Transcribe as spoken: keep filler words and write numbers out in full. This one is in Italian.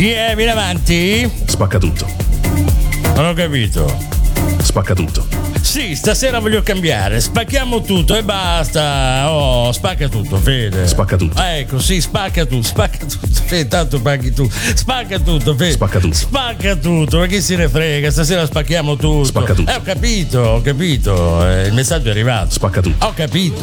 Chi è? Vieni avanti. Spacca tutto. Non ho capito. Spacca tutto. Sì, stasera voglio cambiare. Spacchiamo tutto e basta. Oh, spacca tutto, Fede. Spacca tutto. Ah, ecco, sì, spacca tutto. Spacca tutto, Fede. Tanto paghi tu. Spacca tutto, Fede. Spacca tutto. Spacca tutto. Ma chi se ne frega? Stasera spacchiamo tutto. Spacca tutto. Eh, ho capito, ho capito. Eh, il messaggio è arrivato. Spacca tutto. Ho capito.